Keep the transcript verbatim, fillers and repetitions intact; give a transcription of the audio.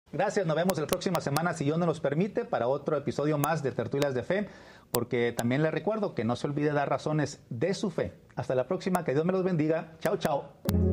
Gracias, nos vemos la próxima semana, si Dios nos los permite, para otro episodio más de Tertulias de Fe, porque también les recuerdo que no se olvide dar razones de su fe. Hasta la próxima, que Dios me los bendiga. Chao, chao.